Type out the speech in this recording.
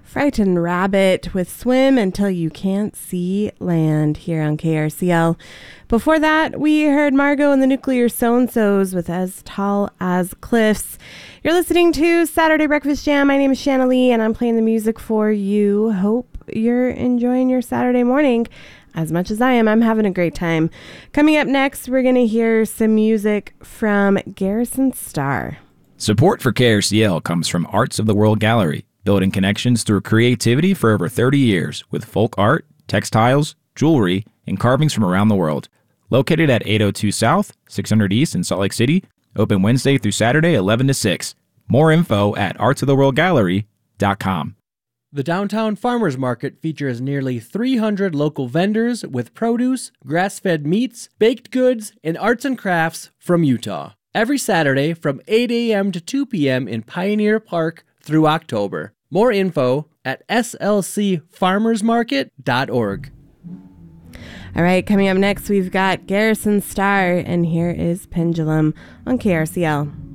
Frightened Rabbit with Swim Until You Can't See Land here on KRCL. Before that, we heard Margot and the Nuclear So-and-Sos with As Tall as Cliffs. You're listening to Saturday Breakfast Jam. My name is Shanna Lee, and I'm playing the music for you. Hope you're enjoying your Saturday morning as much as I am. I'm having a great time. Coming up next, we're going to hear some music from Garrison Starr. Support for KRCL comes from Arts of the World Gallery, building connections through creativity for over 30 years with folk art, textiles, jewelry, and carvings from around the world. Located at 802 South, 600 East in Salt Lake City, open Wednesday through Saturday, 11 to 6. More info at artsoftheworldgallery.com. The Downtown Farmers Market features nearly 300 local vendors with produce, grass-fed meats, baked goods, and arts and crafts from Utah. Every Saturday from 8 a.m. to 2 p.m. in Pioneer Park through October. More info at slcfarmersmarket.org. All right, coming up next, we've got Garrison Starr, and here is Pendulum on KRCL.